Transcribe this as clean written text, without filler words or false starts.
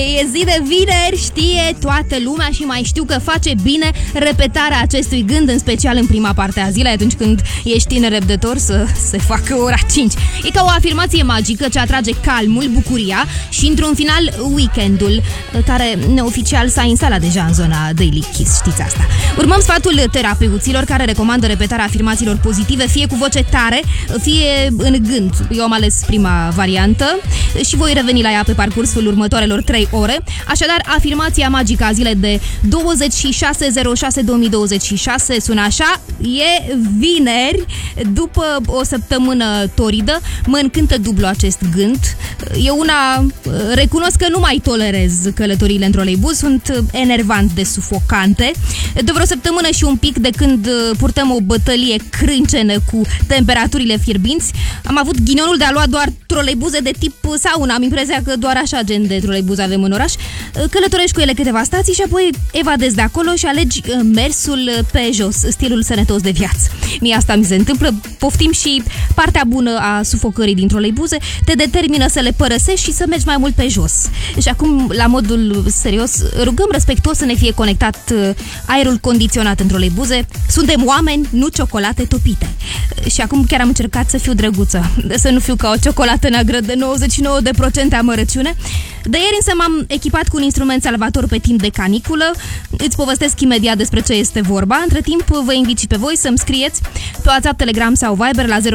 E zi de vineri, știe toată lumea și mai știu că face bine repetarea acestui gând, în special în prima parte a zilei, atunci când ești nerăbdător să se facă ora 5. E ca o afirmație magică ce atrage calmul, bucuria și, într-un final, weekendul, care neoficial s-a instalat deja în zona Daily Kiss, știți asta. Urmăm sfatul terapeuților care recomandă repetarea afirmațiilor pozitive, fie cu voce tare, fie în gând. Eu am ales prima variantă și voi reveni la ea pe parcursul următoarelor 3 ore. Așadar, afirmația magică a zilei de 26/06/2026 sună așa: e vineri, după o săptămână toridă, mă încântă dublu acest gând. Eu una recunosc că nu mai tolerez călătoriile în troleibuz, sunt enervant de sufocante. De vreo săptămână și un pic de când purtăm o bătălie crâncenă cu temperaturile fierbinți, am avut ghinionul de a lua doar troleibuze de tip sauna. Am impresia că doar așa gen de troleibuz avem în oraș. Călătorești cu ele câteva stații și apoi evadezi de acolo și alegi mersul pe jos, stilul sănătos de viață. Mie asta mi se întâmplă, poftim și partea bună a sufocării din troleibuze, te determină să le părăsești și să mergi mai mult pe jos. Și acum, la modul serios, rugăm respectuos să ne fie conectat aerul condiționat în troleibuze. Suntem oameni, nu ciocolate topite. Și acum chiar am încercat să fiu drăguță, să nu fiu ca o ciocolată neagră de 99% amărăciune. De ieri însă m-am echipat cu un instrument salvator pe timp de caniculă. Îți povestesc imediat despre ce este vorba. Între timp, vă invit și pe voi să-mi scrieți pe WhatsApp, Telegram sau Viber la